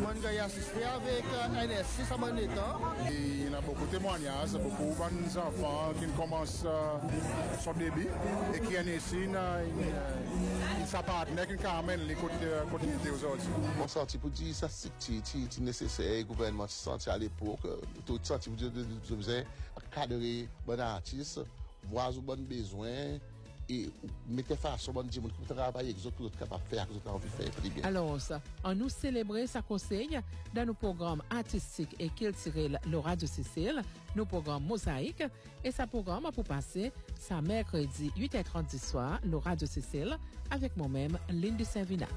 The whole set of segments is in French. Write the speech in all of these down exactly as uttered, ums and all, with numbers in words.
Moi, j'ai assisté avec N S six à mon état. Il y a beaucoup de témoignages, beaucoup d'enfants qui commencent euh, son début et qui sont ici, ils s'appartiennent, qui amènent les côtés aujourd'hui. On senti pour dire ça, c'est nécessaire, le gouvernement se sentit à l'époque, tout ça, tu veux cadrer bon artiste, voir aux bons besoins. Et mettez face au bon Dieu pour travailler avec les autres, pour être capable de faire, pour envie de faire très bien. Alors, ça, on nous célébrer sa conseil dans nos programmes artistiques et culturels, le Radio Cécile, nos programmes Mosaïque, et sa programme pour passer, ça mercredi huit heures trente du soir, le Radio Cécile, avec moi-même, Lynn de Servina.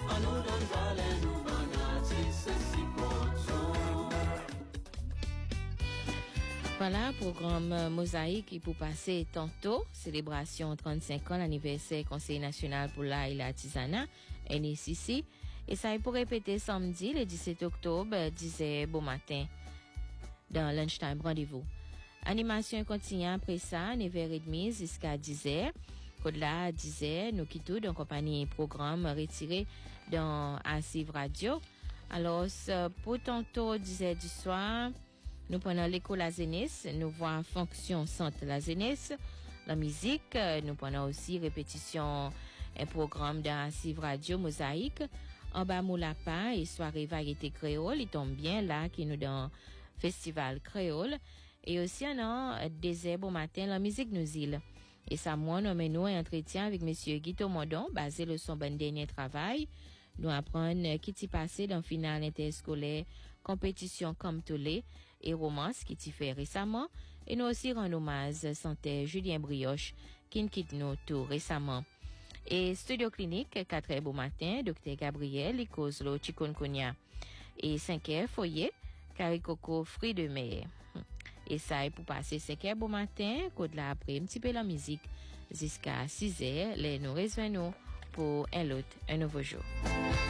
Voilà, programme Mosaïque qui pour passer tantôt, célébration trente-cinq ans, l'anniversaire Conseil national pour l'art et l'artisanat, N A C C, et ça est pour répéter samedi, le dix-sept octobre, dix heures bon matin, dans lunchtime rendez-vous. Animation continue après ça, neuf heures trente jusqu'à dix heures. Au-delà, dix heures, nous quittons dans compagnie programme retiré dans Assive Radio. Alors, pour tantôt, dix heures du soir, nous prenons l'écho La Zénès, nous voyons fonction centre La Zénès, la musique, nous prenons aussi répétition un programme dans Assive Radio Mosaïque, en bas Moulapa et soirée variété créole, il tombe bien là qui nous dans festival créole, et aussi un an désert bon matin la musique nous île. Et ça moi nous menons un entretien avec monsieur Guito Mondon, basé le son bon dernier travail. Nous apprenons qui t'y passé dans finale interscolaire, compétition comme tous les et romance qui t'y fait récemment. Et nous aussi rendons hommage santé Julien Brioche qui nous quitte nous tout récemment. Et studio clinique, quatre heures bon matin, docteur Gabriel, il cause le chikungunya. Et cinq heures foyer, caricoco fruits de mer. Et ça est pour passer cinq heures bon matin, code là après un petit peu la musique, jusqu'à six heures, les nous rejoignons pour un autre, un nouveau jour.